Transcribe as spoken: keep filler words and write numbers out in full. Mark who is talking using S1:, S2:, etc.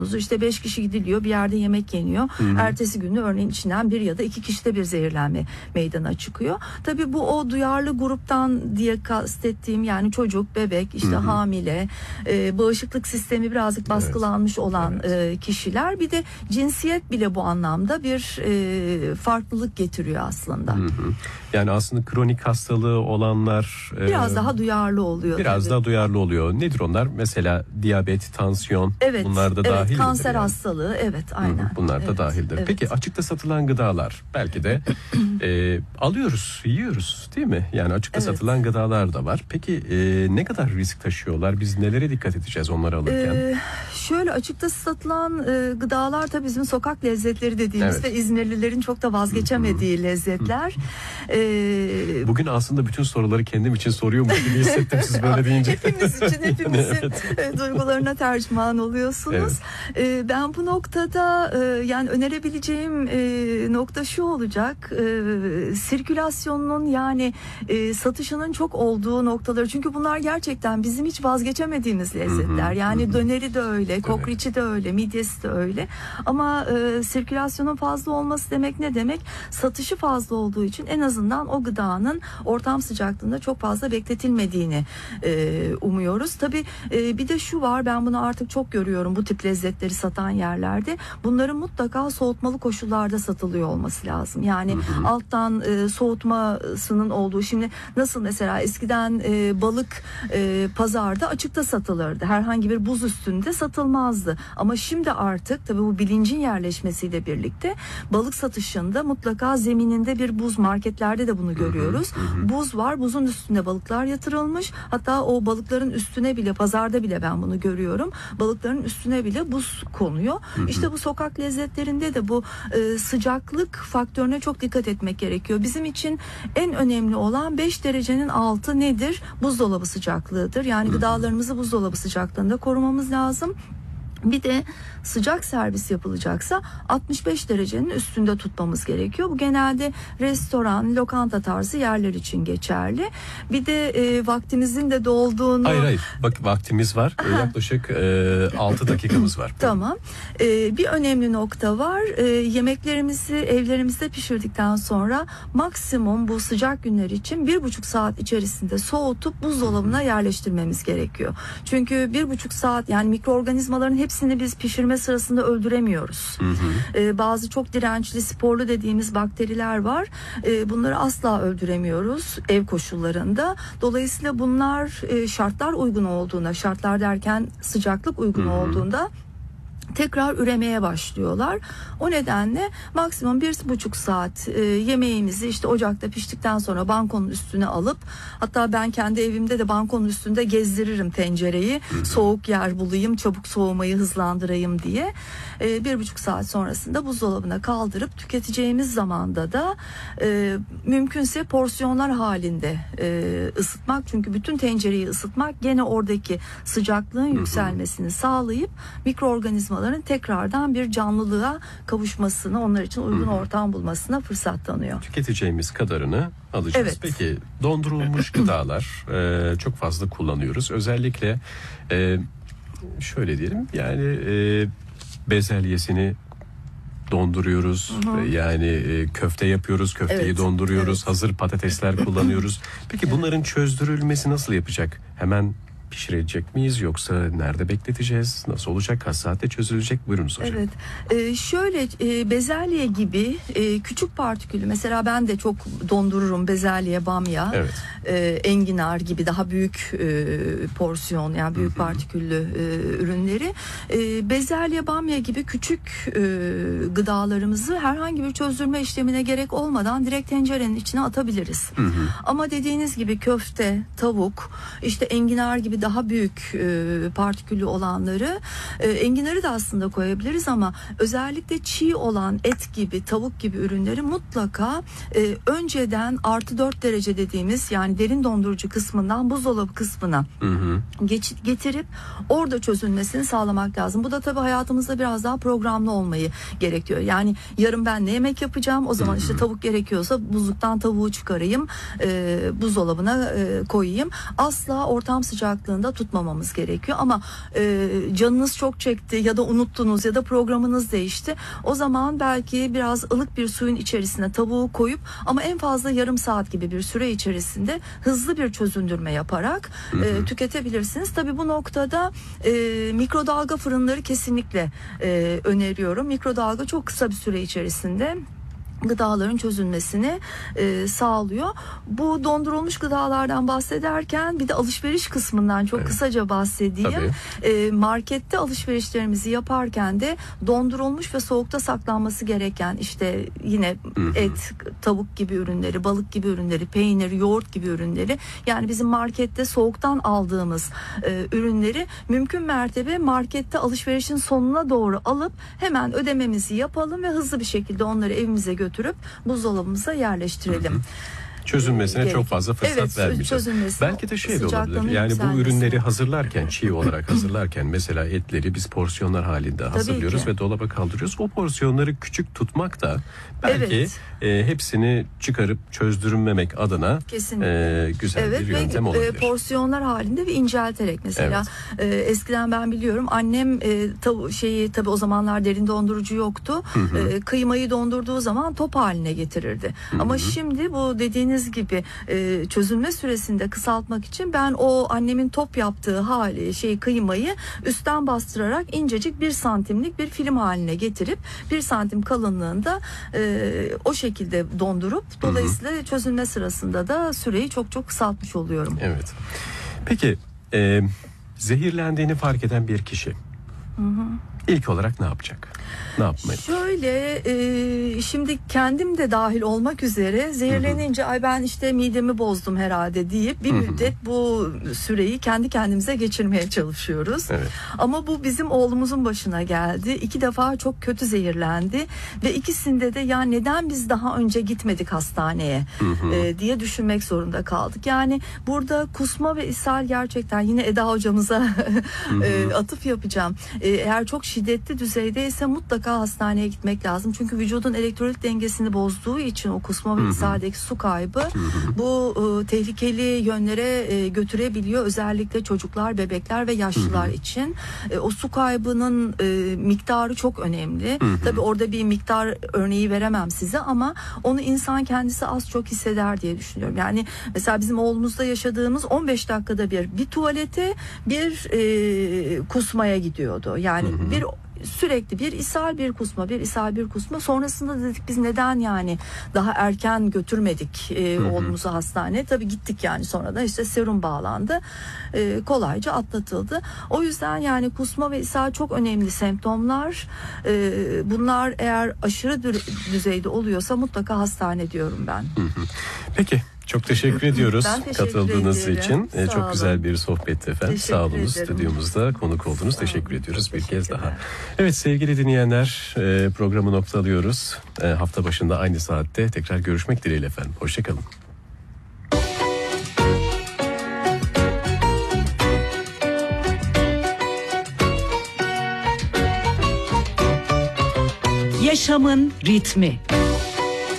S1: İşte beş kişi gidiliyor, bir yerde yemek yeniyor. Hı hı. Ertesi günü örneğin içinden bir ya da iki kişide bir zehirlenme meydana çıkıyor. Tabii bu o duyarlı gruptan diye kastettiğim, yani çocuk, bebek, işte hı hı. hamile, e, bağışıklık sistemi birazcık baskılanmış evet. olan evet. E, kişiler. Bir de cinsiyet bile bu anlamda bir e, farklılık getiriyor aslında. Hı hı.
S2: Yani aslında kronik hastalığı olanlar
S1: biraz
S2: e,
S1: daha duyarlı oluyor.
S2: Biraz
S1: tabii.
S2: daha duyarlı oluyor. Nedir onlar? Mesela diyabet, tansiyon,
S1: evet,
S2: bunlar da
S1: evet,
S2: dahil midir?
S1: Kanser
S2: yani?
S1: hastalığı, evet, aynen.
S2: Hı, bunlar da
S1: evet,
S2: dahildir.
S1: evet.
S2: Peki açıkta satılan gıdalar belki de e, alıyoruz, yiyoruz değil mi? Yani açıkta evet. satılan gıdalar da var. Peki e, ne kadar risk taşıyorlar? Biz nelere dikkat edeceğiz onları alırken? Ee,
S1: şöyle açıkta satılan e, gıdalar da bizim sokak lezzetleri dediğimiz evet. ve İzmirlilerin çok da vazgeçemediği Hı-hı. lezzetler. Ee,
S2: Bugün aslında bütün soruları kendim için soruyormuş gibi hissettim siz böyle deyince.
S1: Hepimiz için, hepimizin evet. duygularına tercüman oluyorsunuz. Evet. Ee, ben bu noktada e, yani önerebileceğim e, nokta şu olacak. E, sirkülasyonunun, yani e, satışının çok olduğu noktaları. Çünkü bunlar gerçekten bizim hiç vazgeçemediğimiz lezzetler. Hı hı, yani hı. döneri de öyle, kokriçi de öyle, midyesi de öyle. Ama e, sirkülasyonun fazla olması demek ne demek? Satışı fazla olduğu için en azından o gıdanın ortam sıcaklığında çok fazla bekletilmediğini e, umuyoruz. Tabii e, bir de şu var, ben bunu artık çok görüyorum bu tip lezzetleri satan yerlerde. Bunların mutlaka soğutmalı koşullarda satılıyor olması lazım. Yani hı hı. alttan e, soğutmasının olduğu, şimdi nasıl mesela eskiden e, balık e, pazarda açıkta satılırdı. Herhangi bir buz üstünde satılmazdı. Ama şimdi artık tabii bu bilincin yerleşmesiyle birlikte balık satışında mutlaka zemininde bir buz, marketlerde de bunu görüyoruz. Hı hı. Buz var, buzun üstünde balıklar yatırılmış. Hatta o balıkların üstüne bile, pazarda bile ben bunu görüyorum. Balıkların üstüne bile buz konuyor. Hı hı. İşte bu sokak lezzetlerinde de bu e, sıcaklık faktörüne çok dikkat etmek gerekiyor. Bizim için en önemli olan beş derecenin altı nedir? Buzdolabı sıcaklığıdır. Yani hı hı. gıdalarımızı buzdolabı sıcaklığında korumamız lazım. Bir de sıcak servis yapılacaksa altmış beş derecenin üstünde tutmamız gerekiyor. Bu genelde restoran, lokanta tarzı yerler için geçerli. Bir de e, vaktimizin de dolduğunu...
S2: Hayır hayır, bak vaktimiz var. Aha. Yaklaşık e, altı dakikamız var.
S1: Tamam. E, bir önemli nokta var. E, yemeklerimizi evlerimizde pişirdikten sonra maksimum bu sıcak günler için bir buçuk saat içerisinde soğutup buzdolabına yerleştirmemiz gerekiyor. Çünkü bir buçuk saat, yani mikroorganizmaların hep hepsini biz pişirme sırasında öldüremiyoruz. Hı hı. Ee, bazı çok dirençli, sporlu dediğimiz bakteriler var. Ee, bunları asla öldüremiyoruz ev koşullarında. Dolayısıyla bunlar e, şartlar uygun olduğunda, şartlar derken sıcaklık uygun hı hı. olduğunda tekrar üremeye başlıyorlar. O nedenle maksimum bir buçuk saat e, yemeğimizi işte ocakta piştikten sonra balkonun üstüne alıp, hatta ben kendi evimde de balkonun üstünde gezdiririm tencereyi. Hı hı. Soğuk yer bulayım, çabuk soğumayı hızlandırayım diye. E, bir buçuk saat sonrasında buzdolabına kaldırıp tüketeceğimiz zamanda da e, mümkünse porsiyonlar halinde e, ısıtmak. Çünkü bütün tencereyi ısıtmak gene oradaki sıcaklığın hı hı. yükselmesini sağlayıp mikroorganizma tekrardan bir canlılığa kavuşmasını, onlar için uygun Hı-hı. ortam bulmasına fırsat tanıyor.
S2: Tüketeceğimiz kadarını alacağız. Evet. Peki dondurulmuş gıdalar e, çok fazla kullanıyoruz. Özellikle e, şöyle diyelim, yani e, bezelyesini donduruyoruz. Hı-hı. Yani e, köfte yapıyoruz, köfteyi evet. donduruyoruz. Evet. Hazır patatesler kullanıyoruz. Peki bunların çözdürülmesi nasıl yapacak? Hemen pişirecek miyiz, yoksa nerede bekleteceğiz? Nasıl olacak? Kaç saatte çözülecek? Buyurunuz hocam.
S1: Evet. Ee, şöyle e, bezelye gibi e, küçük partikülü, mesela ben de çok dondururum bezelye, bamya, evet. e, enginar gibi daha büyük e, porsiyon, yani büyük Hı-hı. partiküllü e, ürünleri. E, bezelye, bamya gibi küçük e, gıdalarımızı herhangi bir çözdürme işlemine gerek olmadan direkt tencerenin içine atabiliriz. Hı-hı. Ama dediğiniz gibi köfte, tavuk, işte enginar gibi daha büyük e, partiküllü olanları, e, enginarı da aslında koyabiliriz ama özellikle çiğ olan et gibi, tavuk gibi ürünleri mutlaka e, önceden artı dört derece dediğimiz, yani derin dondurucu kısmından buzdolabı kısmına hı hı. Geç, getirip orada çözülmesini sağlamak lazım. Bu da tabii hayatımızda biraz daha programlı olmayı gerekiyor. Yani yarın ben ne yemek yapacağım, o zaman hı hı. işte tavuk gerekiyorsa buzluktan tavuğu çıkarayım, e, buzdolabına e, koyayım. Asla ortam sıcaklığı aklında tutmamamız gerekiyor. Ama e, canınız çok çekti ya da unuttunuz ya da programınız değişti. O zaman belki biraz ılık bir suyun içerisine tavuğu koyup ama en fazla yarım saat gibi bir süre içerisinde hızlı bir çözündürme yaparak e, tüketebilirsiniz. Tabii bu noktada e, mikrodalga fırınları kesinlikle e, öneriyorum. Mikrodalga çok kısa bir süre içerisinde gıdaların çözülmesini e, sağlıyor. Bu dondurulmuş gıdalardan bahsederken bir de alışveriş kısmından çok evet. kısaca bahsedeyim. E, markette alışverişlerimizi yaparken de dondurulmuş ve soğukta saklanması gereken işte yine hı hı. et, tavuk gibi ürünleri, balık gibi ürünleri, peynir, yoğurt gibi ürünleri, yani bizim markette soğuktan aldığımız e, ürünleri mümkün mertebe markette alışverişin sonuna doğru alıp hemen ödememizi yapalım ve hızlı bir şekilde onları evimize götürelim. götürüp buzdolabımıza yerleştirelim. Hı hı.
S2: Çözülmesine
S1: Gerek.
S2: çok fazla fırsat
S1: evet,
S2: vermeyeceğiz. Belki de şey de olabilir. Yani bu ürünleri hazırlarken, çiğ olarak hazırlarken mesela etleri biz porsiyonlar halinde hazırlıyoruz ve dolaba kaldırıyoruz. O porsiyonları küçük tutmak da belki evet. e, hepsini çıkarıp çözdürmemek adına e, güzel evet, bir yöntem
S1: ve,
S2: olabilir.
S1: E, porsiyonlar halinde ve incelterek mesela evet. e, eskiden ben biliyorum annem e, tav- şeyi tabii o zamanlar derin dondurucu yoktu. Hı hı. E, kıymayı dondurduğu zaman top haline getirirdi. Hı hı. Ama şimdi bu dediğiniz gibi e, çözülme süresinde kısaltmak için ben o annemin top yaptığı hali şey kıymayı üstten bastırarak incecik bir santimlik bir film haline getirip bir santim kalınlığında e, o şekilde dondurup dolayısıyla hı hı. çözülme sırasında da süreyi çok çok kısaltmış oluyorum.
S2: Evet. Peki e, zehirlendiğini fark eden bir kişi hı hı. ilk olarak ne yapacak? Ne yapmayı?
S1: Şöyle e, şimdi kendim de dahil olmak üzere zehirlenince hı hı. ay ben işte midemi bozdum herhalde deyip bir hı hı. müddet bu süreyi kendi kendimize geçirmeye çalışıyoruz. Evet. Ama bu bizim oğlumuzun başına geldi. İki defa çok kötü zehirlendi ve ikisinde de ya neden biz daha önce gitmedik hastaneye hı hı. E, diye düşünmek zorunda kaldık. Yani burada kusma ve ishal gerçekten yine Eda hocamıza hı hı. e, atıf yapacağım. E, eğer çok şiddetli düzeydeyse mutlaka hastaneye gitmek lazım. Çünkü vücudun elektrolit dengesini bozduğu için o kusma ve ishaldeki su kaybı bu e, tehlikeli yönlere e, götürebiliyor. Özellikle çocuklar, bebekler ve yaşlılar için. E, o su kaybının e, miktarı çok önemli. Tabii orada bir miktar örneği veremem size ama onu insan kendisi az çok hisseder diye düşünüyorum. Yani mesela bizim oğlumuzda yaşadığımız on beş dakikada bir bir tuvalete bir e, kusmaya gidiyordu. Yani bir sürekli bir ishal bir kusma bir ishal bir kusma sonrasında dedik biz neden yani daha erken götürmedik e, hı hı. oğlumuzu hastaneye. Tabii gittik yani sonra da işte serum bağlandı e, kolayca atlatıldı. O yüzden yani kusma ve ishal çok önemli semptomlar. E, bunlar eğer aşırı düzeyde oluyorsa mutlaka hastane diyorum ben.
S2: Hı hı. Peki. Çok teşekkür ediyoruz
S1: teşekkür
S2: katıldığınız
S1: ederim.
S2: için. Ee, çok
S1: olun.
S2: güzel bir sohbetti efendim.
S1: Teşekkür
S2: Sağ olun.
S1: ederim.
S2: Stüdyomuzda konuk oldunuz. Teşekkür ediyoruz bir kez daha.
S1: ederim.
S2: Evet sevgili dinleyenler e, programı noktalıyoruz. E, hafta başında aynı saatte tekrar görüşmek dileğiyle efendim. Hoşçakalın.
S3: Yaşamın ritmi.